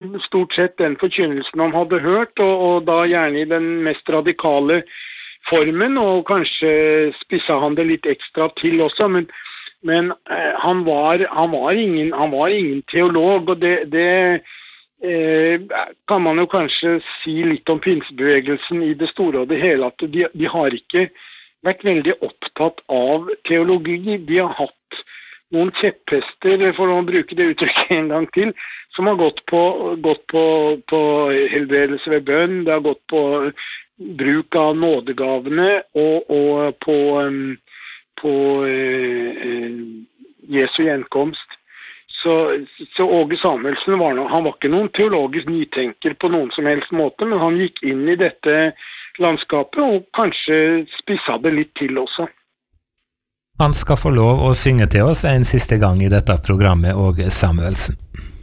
stort sett den forkynnelsen han hadde hørt, og da gjerne i den mest radikale formen, og kanskje spissa han det litt ekstra til også, men han var ingen teolog, og det kan man jo kanskje si litt om pinsebevegelsen i det store og det hele, at de har ikke vært veldig opptatt av teologi. De har hatt noen kjepphester, for å bruke det uttrykket en gang til, som har gått på helbredelse ved bønn, det har gått på bruk av nådegavene og på Jesu gjenkomst. Så Åge Samuelsen han var ikke noen teologisk nytenker på noen som helst måte, men han gikk inn i dette landskapet og kanskje spissa det litt til også. Han skal få lov å synge til oss en siste gang i dette programmet, Åge Samuelsen.